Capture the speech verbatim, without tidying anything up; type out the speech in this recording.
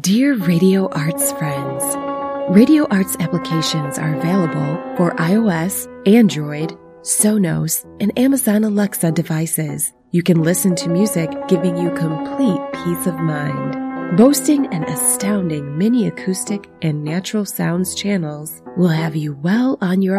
Dear Radio Arts friends, Radio Arts applications are available for iOS, Android, Sonos, and Amazon Alexa devices. You can listen to music, giving you complete peace of mind. Boasting an astounding mini acoustic and natural sounds channels will have you well on your